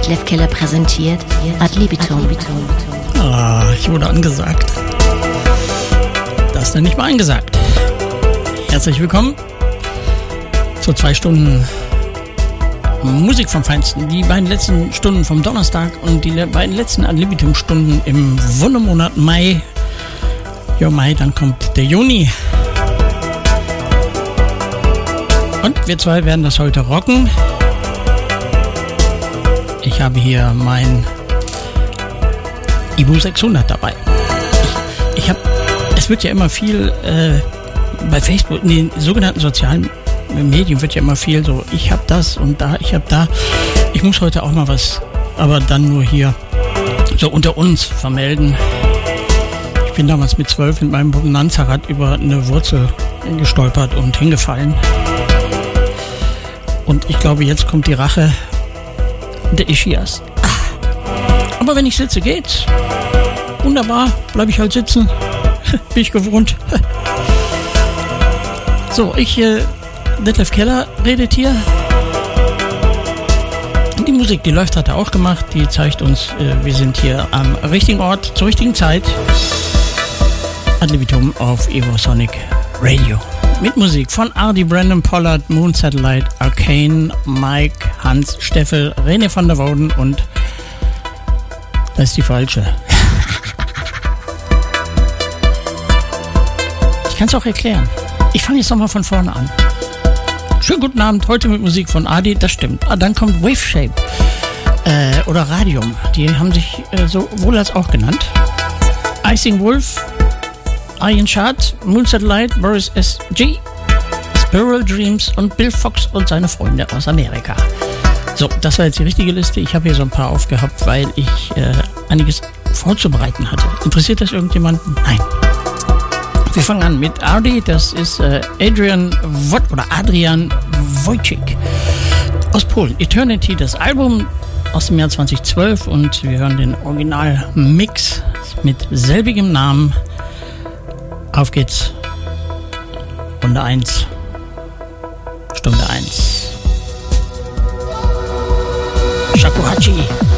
Detlef Keller präsentiert Ad libitum. Ich wurde angesagt. Das ist dann nicht mal angesagt. Herzlich willkommen zu 2 Stunden Musik vom Feinsten. Die beiden letzten Stunden vom Donnerstag und die beiden letzten Ad libitum Stunden im Wundermonat Mai. Ja, Mai, dann kommt der Juni. Und wir zwei werden das heute rocken. Ich habe hier mein Ibu 600 dabei. Es wird ja immer viel bei Facebook, in den sogenannten sozialen Medien wird ja immer viel so, ich habe das und da, ich habe da. Ich muss heute auch mal was, aber dann nur hier so unter uns vermelden. Ich bin damals mit 12 mit meinem Bonanza-Rad über eine Wurzel gestolpert und hingefallen. Und ich glaube, jetzt kommt die Rache der Ischias. Aber wenn ich sitze, geht's. Wunderbar, bleibe ich halt sitzen. Bin ich gewohnt. So, Detlef Keller redet hier. Die Musik, die läuft, hat er auch gemacht. Die zeigt uns, wir sind hier am richtigen Ort, zur richtigen Zeit. Ad libitum auf Evosonic Radio. Mit Musik von Ardy, Brandon Pollard, Moon Satellite, Arcane, Mike, Hans, Steffel, René van der Wouden und das ist die falsche. Ich kann es auch erklären. Ich fange jetzt nochmal von vorne an. Schönen guten Abend, heute mit Musik von Ardy, das stimmt. Dann kommt Wave Shape oder Radium. Die haben sich so wohl als auch genannt. Icing Wolf, Iron Shard, Moon Satellite, Boris S.G., Spiral Dreams und Bill Fox und seine Freunde aus Amerika. So, das war jetzt die richtige Liste. Ich habe hier so ein paar aufgehabt, weil ich einiges vorzubereiten hatte. Interessiert das irgendjemanden? Nein. Wir fangen an mit Ardy, das ist Adrian Wojcik aus Polen. Eternity, das Album aus dem Jahr 2012 und wir hören den Original-Mix mit selbigem Namen. Auf geht's. Runde 1. Stunde 1. Shakuhachi.